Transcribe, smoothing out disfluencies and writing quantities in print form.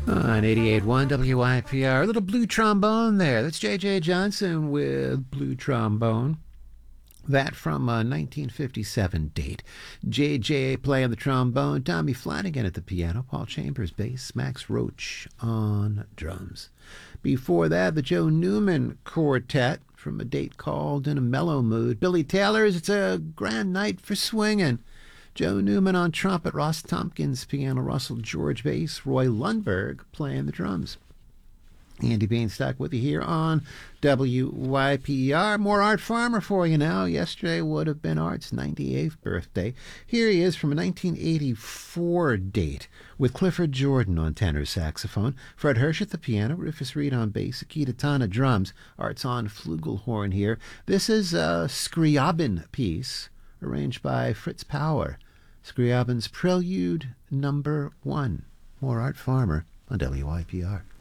On 88.1 WIPR, a little blue trombone there. That's J.J. Johnson with Blue Trombone. That from a 1957 date. J.J. playing the trombone, Tommy Flanagan at the piano, Paul Chambers bass, Max Roach on drums. Before that, the Joe Newman Quartet from a date called In a Mellow Mood. Billy Taylor's It's a Grand Night for Swingin'. Joe Newman on trumpet, Ross Tompkins piano, Russell George bass, Roy Lundberg playing the drums. Andy Bainstock with you here on WYPR. More Art Farmer for you now. Yesterday would have been Art's 98th birthday. Here he is from a 1984 date with Clifford Jordan on tenor saxophone, Fred Hirsch at the piano, Rufus Reid on bass, Akita Tana drums. Art's on flugelhorn here. This is a Scriabin piece arranged by Fritz Power. Scriabin's Prelude Number 1. More Art Farmer on WYPR.